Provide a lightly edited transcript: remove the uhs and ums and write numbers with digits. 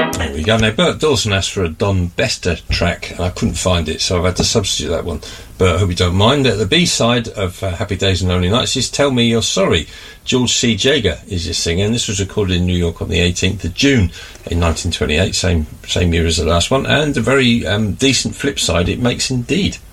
There we go. Now, Bert Dawson asked for a Don Bester track, and I couldn't find it, so I've had to substitute that one. But I hope you don't mind. The B-side of Happy Days and Lonely Nights is Tell Me You're Sorry. George C. Jager is your singer, and this was recorded in New York on the 18th of June in 1928, same year as the last one, and a very decent flip side it makes indeed.